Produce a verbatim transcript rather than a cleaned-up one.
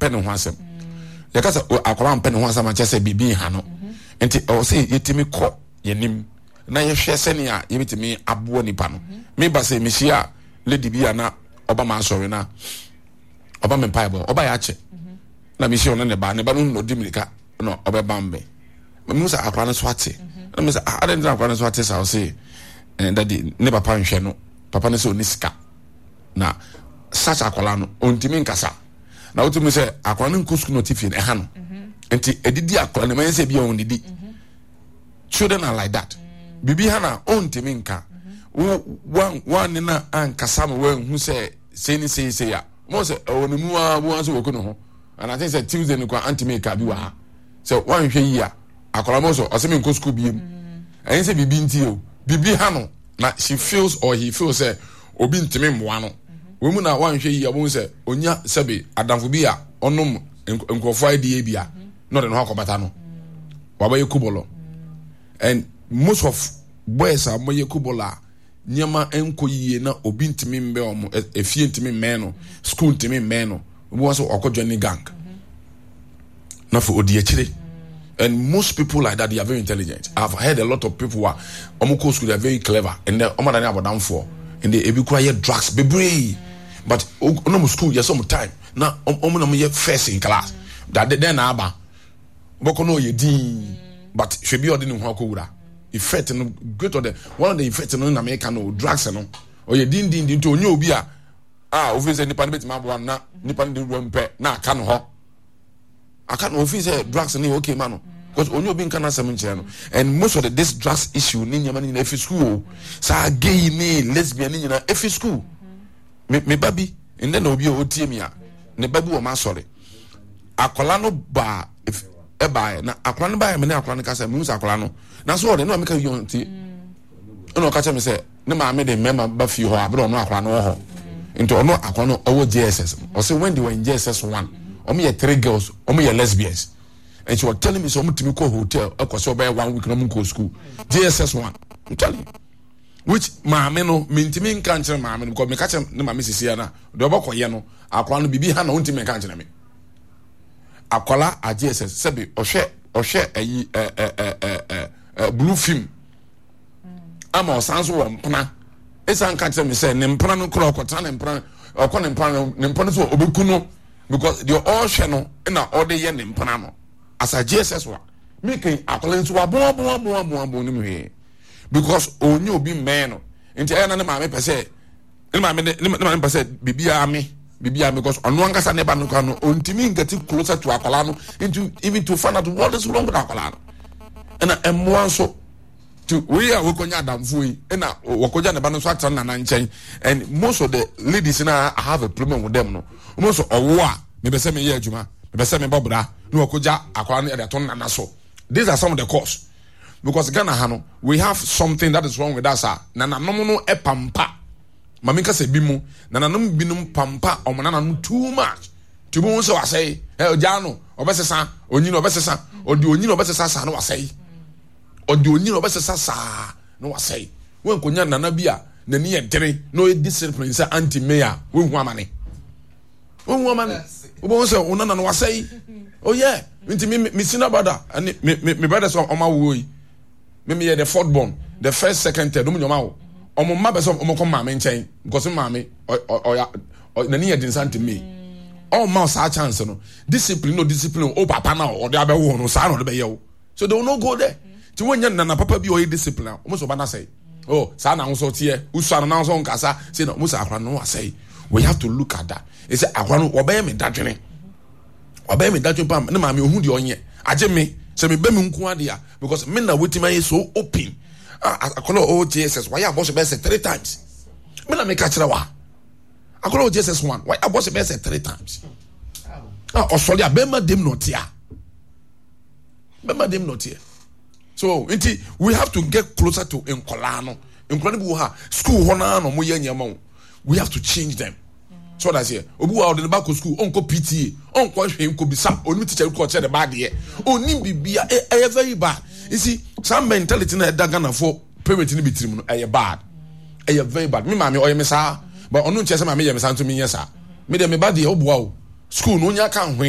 pen ho asem ya kasa akwara pen ho asem acha se bibi ha no enti o se yetimi kɔ yenim na yehwe sene a yebetimi abo nipa no me ba se mehia lady bia na oba ma asɔre na oba me pipe oba ya che na mehia no ne ba ne ba no no dimirika no oba bambe me musa akwara no so ate na me say ah adan akwara no so ate sa o se and daddy ne papa nhwe no papa ne se onisika na such akwara no ontimi nkasa na wotumi say akwara no nkosu no tifie e ha no enti edidi akwara no man say bia on didi children are like that bibi hana ontimi nka one one na ankasa no wan hu say say ni say say ya mo say onemu a wo so wokuno ho and I think say Tuesday no kwa anti-make bi wa ha say one hwe yi a akwara mo so o say me nko school biem and say bibi nti o bibi hano na she feels or he feels say obi ntimi mmoa no we mu na one hwe yi a wo say onya sebe adamfo bi a onom nkofo idea bi a no de no akobata no wabaye kubolo and most of boys are moye kubola nyama enko yiye na obi ntimi mbe omo efie ntimi meno school ntimi meno we want so okojo ni gang na for odi akire. And most people like that, they are very intelligent. I've heard a lot of people who are omo school, they are very clever and they omo than about down for and they be quiet drugs be brave but no school just some time na omo na me first in class that then na aba boko no ye din but should be ordinary ho akowura effect no great of the one of the effect no na make no drugs no o ye din din din to onye obi a ah office nipa no betima abo na nipa no de rumpe na aka no ho aka no office drugs no okay man no because onye obi nka na asem nche no and most of the this drugs issue ni nyama ni na efi school sa gay ni lesbian ni na efi school me me baby and then obi o tie mi a ne baby o ma sorry akola no ba e ba na akola no ba me na akola no ka say me musa akola no na so de no me ka yon ti no ka che me say ne ma me de member ba fi ho abro no akola no ho into ono akola no owo J S S o say when they were in J S S one o me three girls o me lesbians and she was telling me so much to hotel akwaso by one week no go school J S S one I'm telling you which maame no mentimi nka nkyere maame no because me ka che ne maame sisi na de obokoye no akwala no bibi ha na ontimi nka nkyere me akwala a J S S sebi ohwe ohwe ayi eh eh eh blue film ama osanso wo mpana esa nka nkyere me say ne mpana no kro okota ne mpana okọ ne mpana ne mpana so obeku no because they all hwe no na all dey ye ne mpana no as a J S S one me kan akwala nso wa bon bon bon bon bon ni me because onye obi men no nti ayi na ne maame pese ne maame ne maame pese bibia me bibia me because ono ankasa ne ba no kan no ontimi ngati closer to akwala no into even to find out what is wrong with akwala no and emmo so to we are we konya adamfo yi na wakoja ne ba no so atan na nchen and most of the ladies na I have a problem with them no most of owo a me be se me ye adwuma me be se me bobra no wakoja akwala no e ton na na so these are some of the cause. Because Ghana hano, we have something that is wrong with us. Na na no no e pampa. Mami ka se bimu, na na no binum pampa o na na no too much. Tibu so asay, eh ojano, obesesa, onyi no obesesa, odi onyi no obesesa sa no asay. Odi onyi no obesesa sa no asay. Wen konya nana bia, na ni entere, no e discipline sa anti mayor, wen hu amane. Wen hu amane. Obo so onana no asay. Oh yeah, nti me me sina brother, and me me me brother so oma wo yi. Me me the fourth born, the first, second, third. Omo nyoma wo. Omo ma be so omo come ma me nchen because ma me o ya na ni yedin sante me. All ma sa chance no. Discipline no discipline o papa na o de abe wo no sa no de be ye wo. So they will not go there. Ti wonya na na papa bi o ye discipline. Omo so ba na say. Oh, sa na so tie. Usu na so nkasa. Say no, musa akwa no say. We have to look at that. He say akwa no obaye me dadwene. Obaye me dadwene pam na ma me ohun de onye. Aje me se me be me nku ade a because me na wetima is so open. I call all J S S. Why I boss the best three times? Me na me catch wa. I call all J S S one. Why I boss the best three times? Ah, Australia bema dem not here. Bema dem not here. So, we have to get closer to Nkolano. Nkolano ha school hona no mo yenya ma. We have to change them. So that's here. Obu wa the back of school, onko P T A, onko hwe nko bisa, onu teacher ko che the bad here. Oni bibia e very bad. You see, some mentality na da Ghana for parent ni bitrim no e bad. E very bad. Me mama o me sa, but onu nche se mama ye me sa to me yesa. Me de me bad e obuwa o. School no nya kan hwe